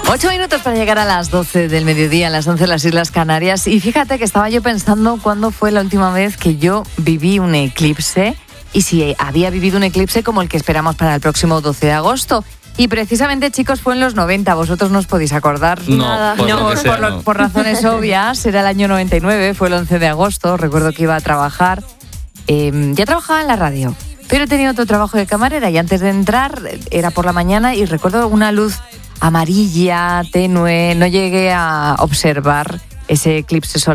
8 minutos para llegar a las 12 del mediodía, a las 11 en las Islas Canarias. Y fíjate que estaba yo pensando cuándo fue la última vez que yo viví un eclipse y si había vivido un eclipse como el que esperamos para el próximo 12 de agosto. Y precisamente, chicos, fue en los 90. ¿Vosotros no os podéis acordar nada? Por razones obvias. Era el año 99, fue el 11 de agosto. Recuerdo que iba a trabajar. Ya trabajaba en la radio, pero tenía otro trabajo de camarera y antes de entrar era por la mañana y recuerdo una luz amarilla, tenue. No llegué a observar ese eclipse solar.